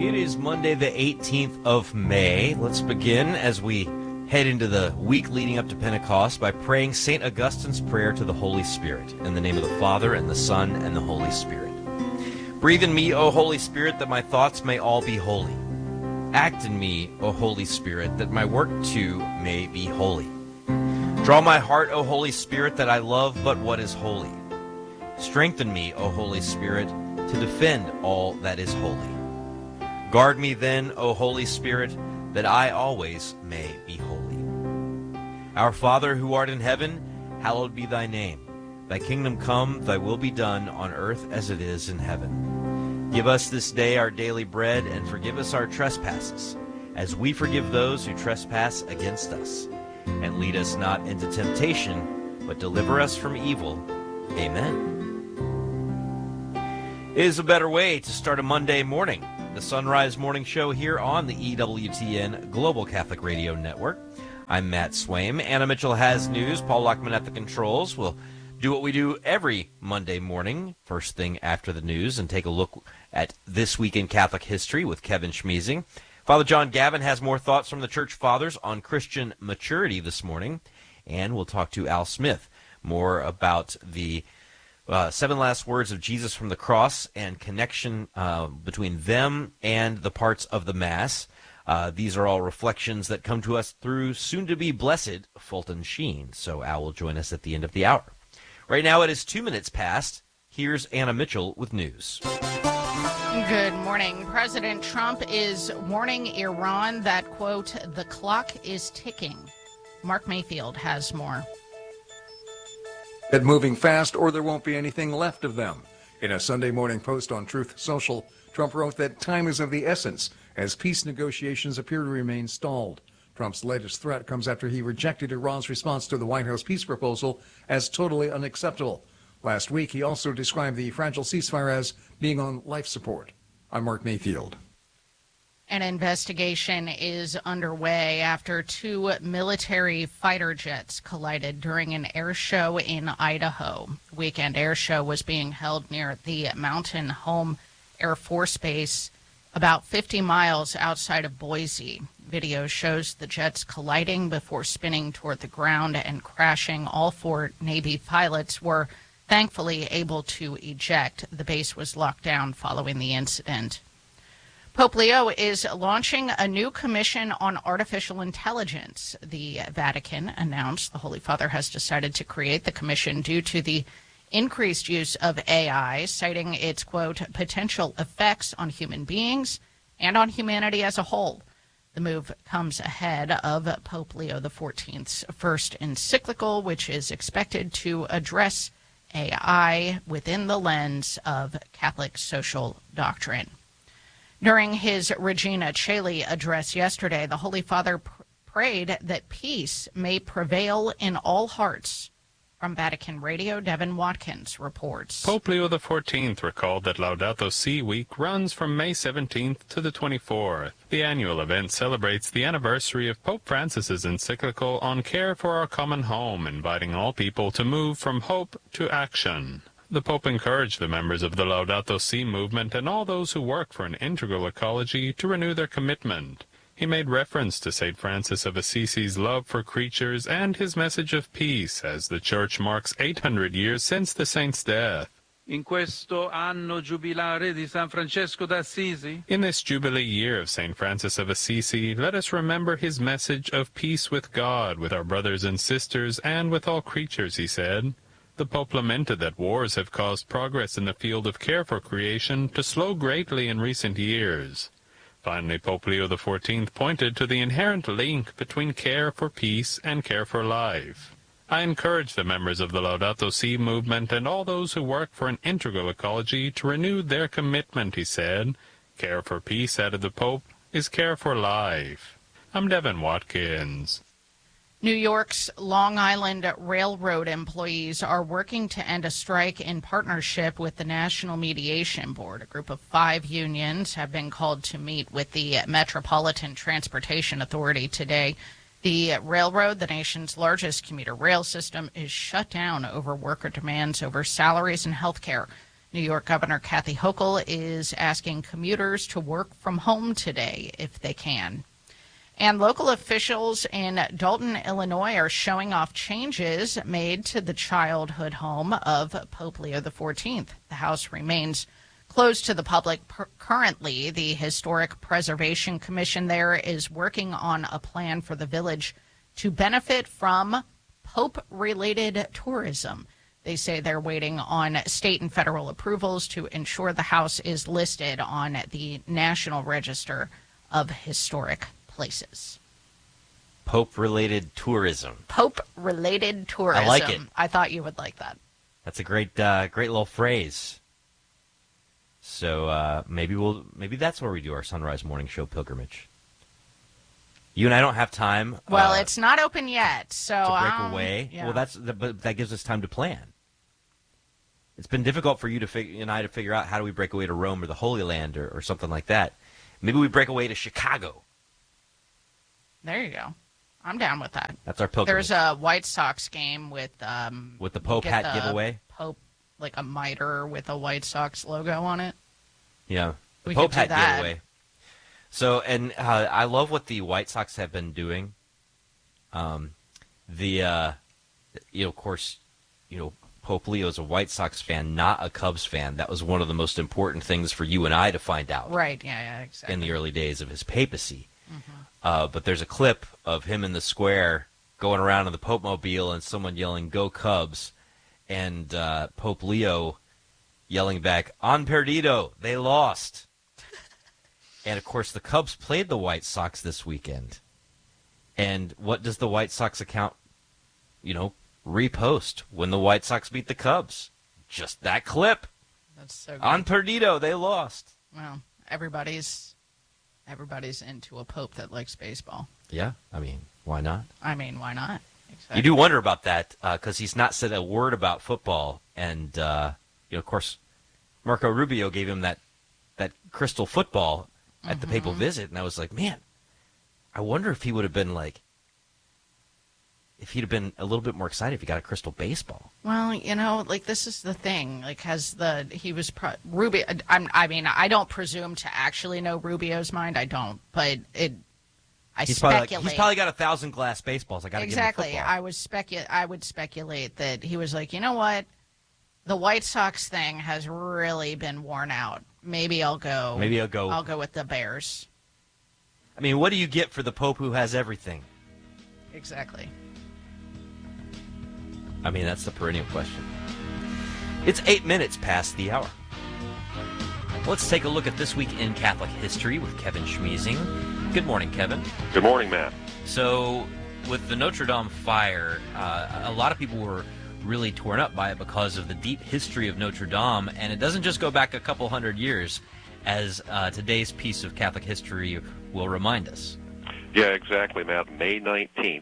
It is Monday, the 18th of May. Let's begin as we head into the week leading up to Pentecost by praying St. Augustine's prayer to the Holy Spirit. In the name of the Father, and the Son, and the Holy Spirit. Breathe in me, O Holy Spirit, that my thoughts may all be holy. Act in me, O Holy Spirit, that my work too may be holy. Draw my heart, O Holy Spirit, that I love but what is holy. Strengthen me, O Holy Spirit, to defend all that is holy. Guard me then, O Holy Spirit, that I always may be holy. Our Father, who art in heaven, hallowed be thy name. Thy kingdom come, thy will be done, on earth as it is in heaven. Give us this day our daily bread, and forgive us our trespasses, as we forgive those who trespass against us. And lead us not into temptation, but deliver us from evil. Amen. It is a better way to start a Monday morning. The Sunrise Morning Show here on the EWTN Global Catholic Radio Network. I'm Matt Swaim. Anna Mitchell has news. Paul Lockman at the controls. We'll do what we do every Monday morning, first thing after the news, and take a look at This Week in Catholic History with Kevin Schmeezing. Father John Gavin has more thoughts from the Church Fathers on Christian maturity this morning, and we'll talk to Al Smith more about the 7 last words of Jesus from the cross and connection between them and the parts of the Mass. These are all reflections that come to us through soon-to-be blessed Fulton Sheen. So Al will join us at the end of the hour. Right now it is 2 minutes past. Here's Anna Mitchell with news. Good morning. President Trump is warning Iran that, quote, the clock is ticking. Mark Mayfield has more. That moving fast or there won't be anything left of them. In a Sunday morning post on Truth Social, Trump wrote that time is of the essence as peace negotiations appear to remain stalled. Trump's latest threat comes after he rejected Iran's response to the White House peace proposal as totally unacceptable. Last week, he also described the fragile ceasefire as being on life support. I'm Mark Mayfield. An investigation is underway after 2 military fighter jets collided during an air show in Idaho. The weekend air show was being held near the Mountain Home Air Force Base, about 50 miles outside of Boise. Video shows the jets colliding before spinning toward the ground and crashing. All 4 Navy pilots were thankfully able to eject. The base was locked down following the incident. Pope Leo is launching a new commission on artificial intelligence. The Vatican announced the Holy Father has decided to create the commission due to the increased use of AI, citing its, quote, potential effects on human beings and on humanity as a whole. The move comes ahead of Pope Leo XIV's first encyclical, which is expected to address AI within the lens of Catholic social doctrine. During his Regina Coeli address yesterday, the Holy Father prayed that peace may prevail in all hearts. From Vatican Radio, Devin Watkins reports. Pope Leo XIV recalled that Laudato Si Week runs from May 17th to the 24th. The annual event celebrates the anniversary of Pope Francis's encyclical on care for our common home, inviting all people to move from hope to action. The Pope encouraged the members of the Laudato Si movement and all those who work for an integral ecology to renew their commitment. He made reference to St. Francis of Assisi's love for creatures and his message of peace as the Church marks 800 years since the saint's death. In questo anno giubilare di San Francesco d'Assisi, in this Jubilee year of St. Francis of Assisi, let us remember his message of peace with God, with our brothers and sisters, and with all creatures, he said. The Pope lamented that wars have caused progress in the field of care for creation to slow greatly in recent years. Finally, Pope Leo XIV pointed to the inherent link between care for peace and care for life. I encourage the members of the Laudato Si movement and all those who work for an integral ecology to renew their commitment, he said. Care for peace, added the Pope, is care for life. I'm Devin Watkins. New York's Long Island Railroad employees are working to end a strike in partnership with the National Mediation Board. A group of 5 unions have been called to meet with the Metropolitan Transportation Authority today. The railroad, the nation's largest commuter rail system, is shut down over worker demands over salaries and health care. New York Governor Kathy Hochul is asking commuters to work from home today if they can. And local officials in Dalton, Illinois are showing off changes made to the childhood home of Pope Leo XIV. The house remains closed to the public currently. The Historic Preservation Commission there is working on a plan for the village to benefit from Pope-related tourism. They say they're waiting on state and federal approvals to ensure the house is listed on the National Register of Historic Places. Pope-related tourism. Pope-related tourism. I like it. I thought you would like that. That's a great little phrase. So maybe that's where we do our Sunrise Morning Show pilgrimage. You and I don't have time. Well, it's not open yet, so to break away. Yeah. Well, but that gives us time to plan. It's been difficult for you and I to figure out how do we break away to Rome or the Holy Land or something like that. Maybe we break away to Chicago. There you go. I'm down with that. That's our pilgrimage. There's a White Sox game with the Pope hat giveaway. Pope, like a mitre with a White Sox logo on it. Yeah, the We Pope could do hat that. giveaway. So, and I love what the White Sox have been doing. Of course, Pope Leo is a White Sox fan, not a Cubs fan. That was one of the most important things for you and I to find out. Right, yeah, exactly. In the early days of his papacy. But there's a clip of him in the square going around in the Pope Mobile and someone yelling, "Go Cubs," and Pope Leo yelling back, "On perdido, they lost." And, of course, the Cubs played the White Sox this weekend. And what does the White Sox account, repost when the White Sox beat the Cubs? Just that clip. That's so good. On perdido, they lost. Well, everybody's into a Pope that likes baseball. Yeah, I mean, why not? I mean, why not? Exactly. You do wonder about that because he's not said a word about football. And, of course, Marco Rubio gave him that crystal football at the papal visit. And I was like, man, I wonder if he would have been if he'd have been a little bit more excited if he got a crystal baseball. Well, this is the thing. Rubio. I don't presume to actually know Rubio's mind. I don't, but He's speculate. He's probably got 1,000 glass baseballs. I got to Exactly. give him a football. I would speculate that he was like, you know what, the White Sox thing has really been worn out. Maybe I'll go. I'll go with the Bears. I mean, what do you get for the Pope who has everything? Exactly. I mean, that's the perennial question. It's 8 minutes past the hour. Let's take a look at this week in Catholic history with Kevin Schmeezing. Good morning, Kevin. Good morning, Matt. So, with the Notre Dame fire, a lot of people were really torn up by it because of the deep history of Notre Dame, and it doesn't just go back a couple hundred years, as today's piece of Catholic history will remind us. Yeah, exactly, Matt. May 19th,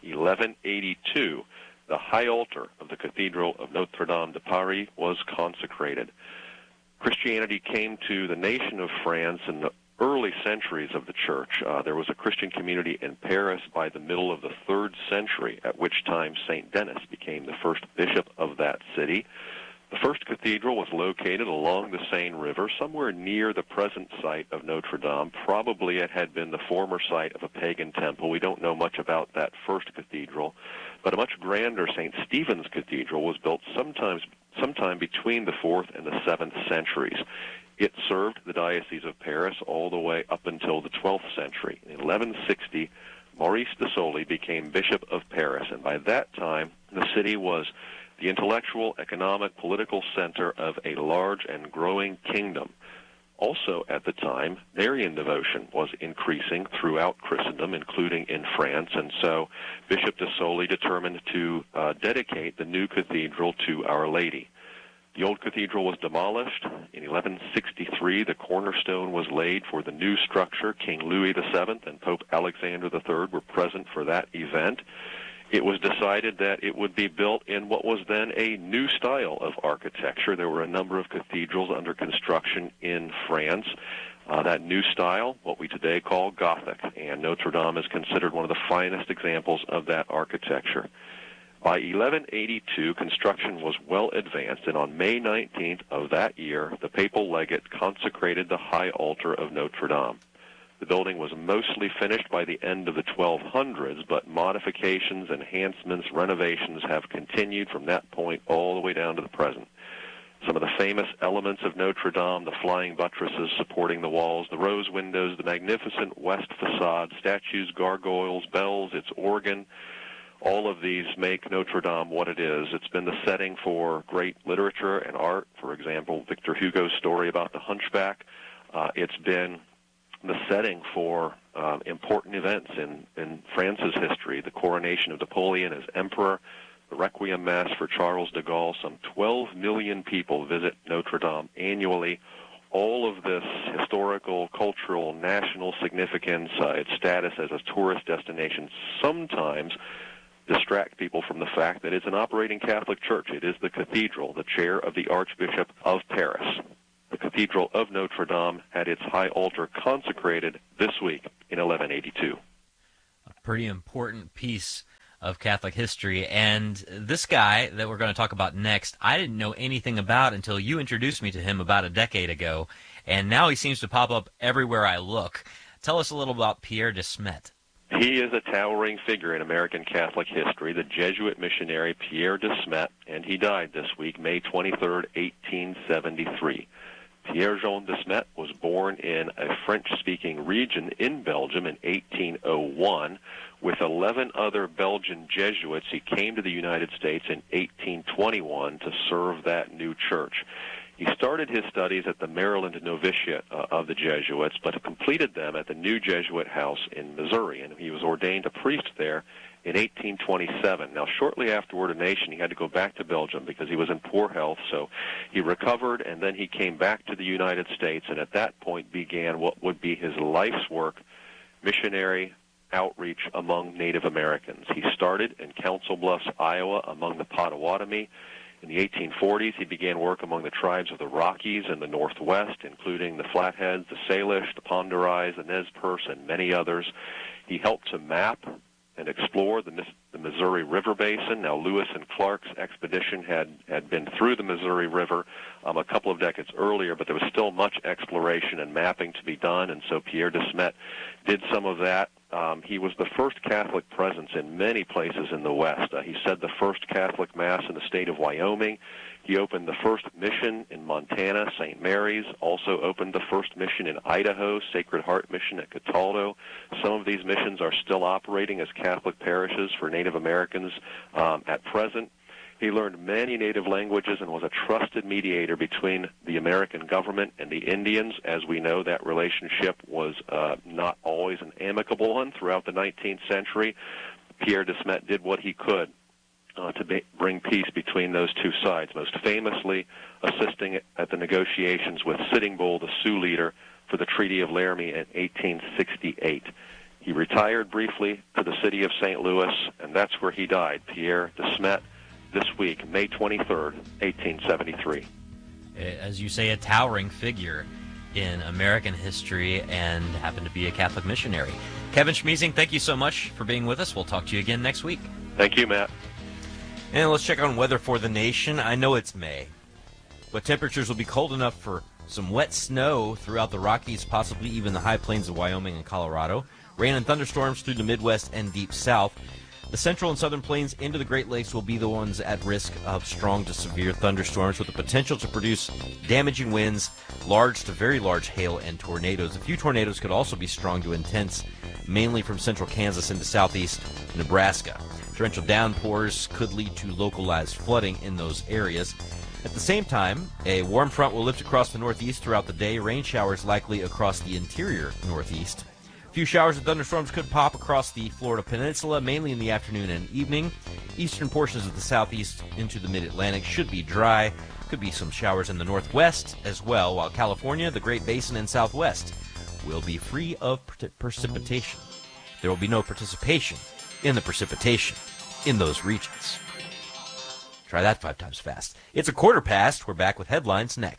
1182, the high altar of the Cathedral of Notre Dame de Paris was consecrated. Christianity came to the nation of France in the early centuries of the church. There was a Christian community in Paris by the middle of the 3rd century, at which time St. Denis became the first bishop of that city. The first cathedral was located along the Seine River, somewhere near the present site of Notre Dame. Probably it had been the former site of a pagan temple. We don't know much about that first cathedral, but a much grander St. Stephen's Cathedral was built sometime between the 4th and the 7th centuries. It served the Diocese of Paris all the way up until the 12th century. In 1160, Maurice de Sully became Bishop of Paris, and by that time, the city was the intellectual, economic, political center of a large and growing kingdom. Also at the time, Marian devotion was increasing throughout Christendom, including in France, and so Bishop de Sully determined to dedicate the new cathedral to Our Lady. The old cathedral was demolished. In 1163, the cornerstone was laid for the new structure. King Louis VII and Pope Alexander III were present for that event. It was decided that it would be built in what was then a new style of architecture. There were a number of cathedrals under construction in France. That new style, what we today call Gothic, and Notre Dame is considered one of the finest examples of that architecture. By 1182, construction was well advanced, and on May 19th of that year, the papal legate consecrated the high altar of Notre Dame. The building was mostly finished by the end of the 1200s, but modifications, enhancements, renovations have continued from that point all the way down to the present. Some of the famous elements of Notre Dame, the flying buttresses supporting the walls, the rose windows, the magnificent west facade, statues, gargoyles, bells, its organ, all of these make Notre Dame what it is. It's been the setting for great literature and art. For example, Victor Hugo's story about the Hunchback. It's been the setting for important events in France's history, the coronation of Napoleon as emperor, the Requiem Mass for Charles de Gaulle. Some 12 million people visit Notre Dame annually. All of this historical, cultural, national significance, its status as a tourist destination, sometimes distract people from the fact that it's an operating Catholic church. It is the cathedral, the chair of the Archbishop of Paris. The Cathedral of Notre Dame had its high altar consecrated this week in 1182. A pretty important piece of Catholic history. And this guy that we're going to talk about next, I didn't know anything about until you introduced me to him about a decade ago. And now he seems to pop up everywhere I look. Tell us a little about Pierre de Smet. He is a towering figure in American Catholic history, the Jesuit missionary Pierre de Smet, and he died this week, May 23rd, 1873. Pierre-Jean de Smet was born in a French-speaking region in Belgium in 1801. With 11 other Belgian Jesuits, he came to the United States in 1821 to serve that new church. He started his studies at the Maryland Novitiate of the Jesuits, but completed them at the New Jesuit House in Missouri, and he was ordained a priest there in 1827. Now, shortly after ordination, he had to go back to Belgium because he was in poor health, so he recovered, and then he came back to the United States, and at that point began what would be his life's work, missionary outreach among Native Americans. He started in Council Bluffs, Iowa, among the Potawatomi. In the 1840s, he began work among the tribes of the Rockies in the Northwest, including the Flatheads, the Salish, the Pend d'Oreilles, the Nez Perce, and many others. He helped to map and explore the Missouri River Basin. Now, Lewis and Clark's expedition had been through the Missouri River a couple of decades earlier, but there was still much exploration and mapping to be done, and so Pierre de Smet did some of that. He was the first Catholic presence in many places in the West. He said the first Catholic Mass in the state of Wyoming. He opened the first mission in Montana, St. Mary's, also opened the first mission in Idaho, Sacred Heart Mission at Cataldo. Some of these missions are still operating as Catholic parishes for Native Americans at present. He learned many native languages and was a trusted mediator between the American government and the Indians. As we know, that relationship was not always an amicable one throughout the 19th century. Pierre de Smet did what he could to bring peace between those two sides, most famously assisting at the negotiations with Sitting Bull, the Sioux leader, for the Treaty of Laramie in 1868. He retired briefly to the city of St. Louis, and that's where he died, Pierre de Smet, this week, May 23rd, 1873. As you say, a towering figure in American history and happened to be a Catholic missionary. Kevin Schmiesing, thank you so much for being with us. We'll talk to you again next week. Thank you, Matt. And let's check on weather for the nation. I know it's May, but temperatures will be cold enough for some wet snow throughout the Rockies, possibly even the high plains of Wyoming and Colorado. Rain and thunderstorms through the Midwest and deep South. The central and southern plains into the Great Lakes will be the ones at risk of strong to severe thunderstorms with the potential to produce damaging winds, large to very large hail, and tornadoes. A few tornadoes could also be strong to intense, mainly from central Kansas into southeast Nebraska. Torrential downpours could lead to localized flooding in those areas. At the same time, a warm front will lift across the northeast throughout the day. Rain showers likely across the interior northeast. A few showers and thunderstorms could pop across the Florida Peninsula, mainly in the afternoon and evening. Eastern portions of the southeast into the mid-Atlantic should be dry. Could be some showers in the northwest as well, while California, the Great Basin, and southwest will be free of precipitation. There will be no participation in the precipitation in those regions. Try that 5 times fast. It's 1/4 past. We're back with headlines next.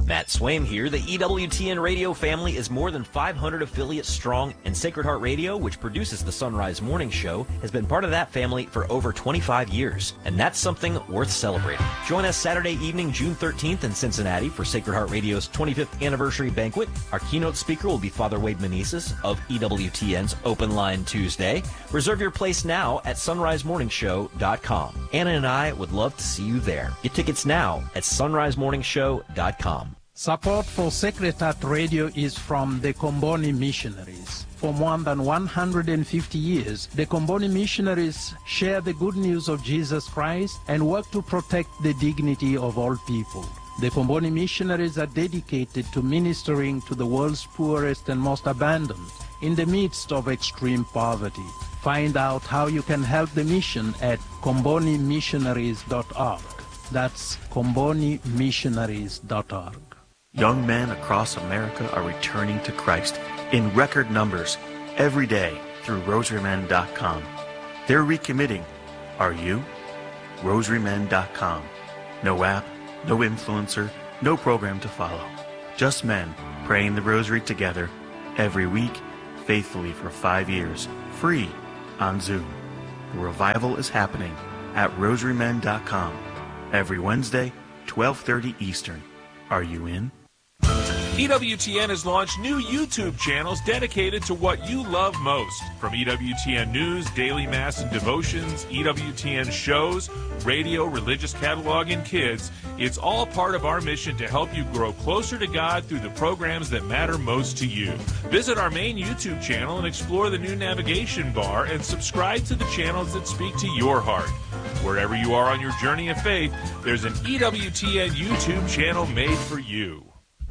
Matt Swaim here. The EWTN radio family is more than 500 affiliates strong, and Sacred Heart Radio, which produces the Sunrise Morning Show, has been part of that family for over 25 years, and that's something worth celebrating. Join us Saturday evening, June 13th in Cincinnati for Sacred Heart Radio's 25th anniversary banquet. Our keynote speaker will be Father Wade Meneses of EWTN's Open Line Tuesday. Reserve your place now at sunrisemorningshow.com. Anna and I would love to see you there. Get tickets now at sunrisemorningshow.com. Support for Sacred Heart Radio is from the Comboni Missionaries. For more than 150 years, the Comboni Missionaries share the good news of Jesus Christ and work to protect the dignity of all people. The Comboni Missionaries are dedicated to ministering to the world's poorest and most abandoned in the midst of extreme poverty. Find out how you can help the mission at combonimissionaries.org. That's combonimissionaries.org. Young men across America are returning to Christ in record numbers every day through rosarymen.com. They're recommitting. Are you? rosarymen.com. No app, no influencer, no program to follow. Just men praying the rosary together every week, faithfully for 5 years, free on Zoom. The revival is happening at rosarymen.com every Wednesday, 12:30 Eastern. Are you in? EWTN has launched new YouTube channels dedicated to what you love most. From EWTN News, Daily Mass and Devotions, EWTN shows, radio, religious catalog, and kids, it's all part of our mission to help you grow closer to God through the programs that matter most to you. Visit our main YouTube channel and explore the new navigation bar and subscribe to the channels that speak to your heart. Wherever you are on your journey of faith, there's an EWTN YouTube channel made for you.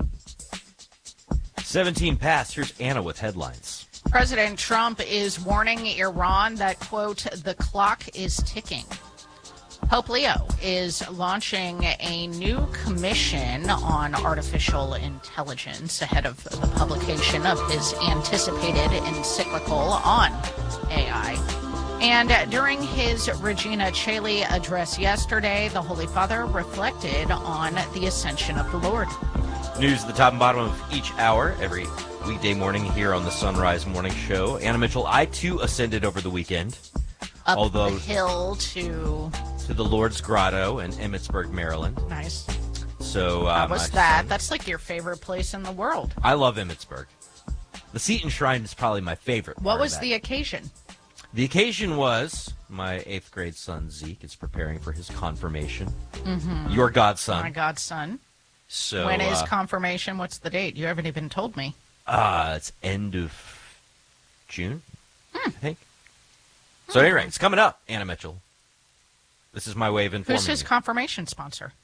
17 past. Here's Anna with headlines. President Trump is warning Iran that, quote, the clock is ticking. Pope Leo is launching a new commission on artificial intelligence ahead of the publication of his anticipated encyclical on AI. And during his Regina Coeli address yesterday, the Holy Father reflected on the ascension of the Lord. News at the top and bottom of each hour, every weekday morning here on the Sunrise Morning Show. Anna Mitchell, I too ascended over the weekend. Up the hill to the Lord's Grotto in Emmitsburg, Maryland. Nice. So how was that? That's like your favorite place in the world. I love Emmitsburg. The Seton Shrine is probably my favorite. What was the occasion? The occasion was my 8th grade son, Zeke, is preparing for his confirmation. Mm-hmm. Your godson. My godson. So when is confirmation? What's the date? You haven't even told me. It's end of June, I think. So anyway, it's coming up, Anna Mitchell. This is my way of informing Who's his confirmation sponsor?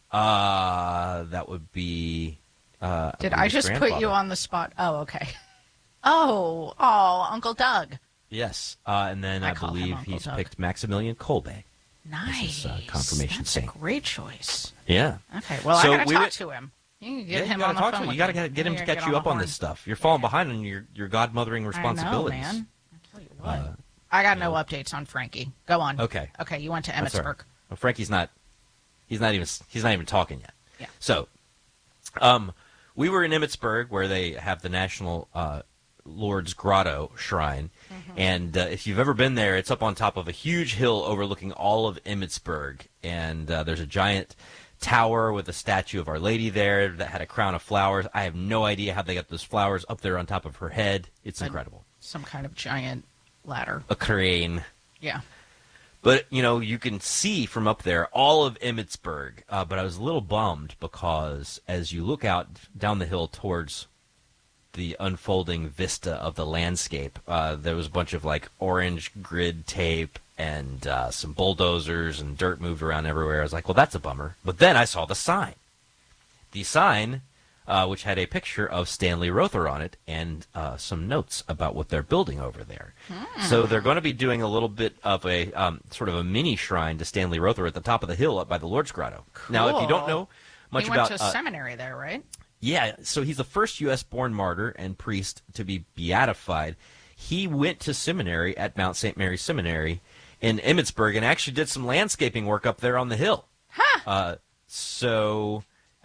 That would be... Did I just put you on the spot? Oh, okay. Oh, Uncle Doug. Yes, and then I believe he's picked Maximilian Kolbe. Nice. As his, confirmation That's saint. a great choice. Yeah. Okay, well, so I got to talk to him. You can get him on the phone. You got to get him to catch you up on this stuff. You're falling behind on your godmothering responsibilities. I know, man. I tell you what. I got no updates on Frankie. Go on. Okay. Okay, you went to Emmitsburg. Right. Well, Frankie's not even talking yet. Yeah. So, we were in Emmitsburg where they have the National Lord's Grotto Shrine. Mm-hmm. And if you've ever been there, it's up on top of a huge hill overlooking all of Emmitsburg. And there's a giant tower with a statue of Our Lady there that had a crown of flowers. I have no idea how they got those flowers up there on top of her head. It's incredible. Some kind of giant ladder. A crane. Yeah. But, you can see from up there all of Emmitsburg. But I was a little bummed because as you look out down the hill towards the unfolding vista of the landscape, there was a bunch of orange grid tape and some bulldozers and dirt moved around everywhere. I was like, well, that's a bummer. But then I saw the sign. The sign, which had a picture of Stanley Rother on it and some notes about what they're building over there. So they're going to be doing a little bit of a sort of a mini shrine to Stanley Rother at the top of the hill up by the Lord's Grotto. Cool. Now, if you don't know much about... He went to seminary there, right? Yeah, so he's the first U.S.-born martyr and priest to be beatified. He went to seminary at Mount St. Mary's Seminary in Emmitsburg and actually did some landscaping work up there on the hill. Huh.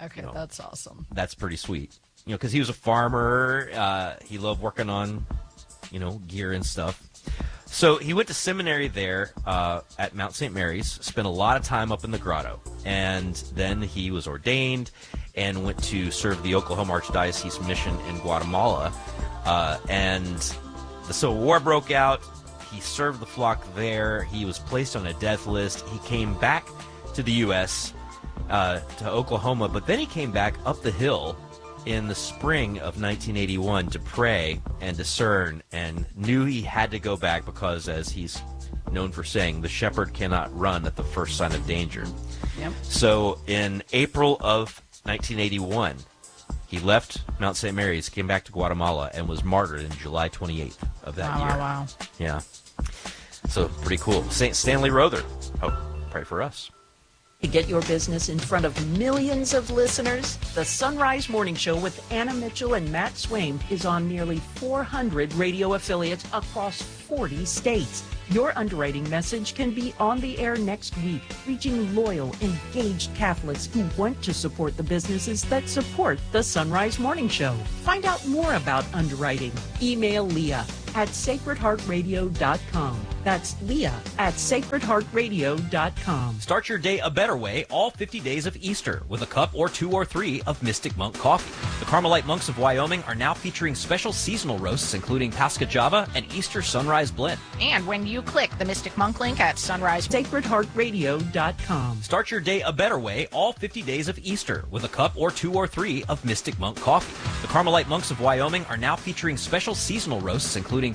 Okay, that's awesome. That's pretty sweet. Because he was a farmer. He loved working on, gear and stuff. So he went to seminary there at Mount St. Mary's, spent a lot of time up in the grotto, and then he was ordained and went to serve the Oklahoma Archdiocese mission in Guatemala. And the Civil War broke out. He served the flock there. He was placed on a death list. He came back to the U.S., to Oklahoma, but then he came back up the hill in the spring of 1981 to pray and discern, and knew he had to go back because, as he's known for saying, the shepherd cannot run at the first sign of danger. Yep. So in April of 1981, he left Mount St. Mary's, came back to Guatemala, and was martyred in July 28th of that year. Wow. Yeah. So pretty cool. St. Stanley Rother. Pray for us. To get your business in front of millions of listeners, the Sunrise Morning Show with Anna Mitchell and Matt Swaim is on nearly 400 radio affiliates across 40 states. Your underwriting message can be on the air next week, reaching loyal, engaged Catholics who want to support the businesses that support the Sunrise Morning Show. Find out more about underwriting. Email Leah at sacredheartradio.com. That's Leah at sacredheartradio.com. Start your day a better way all 50 days of Easter with a cup or 2 or 3 of Mystic Monk coffee. The Carmelite monks of Wyoming are now featuring special seasonal roasts, including Pasca Java and Easter Sunrise Blend. And when you click the Mystic Monk link at sacredheartradio.com. Start your day a better way all 50 days of Easter with a cup or 2 or 3 of Mystic Monk coffee. The Carmelite monks of Wyoming are now featuring special seasonal roasts, including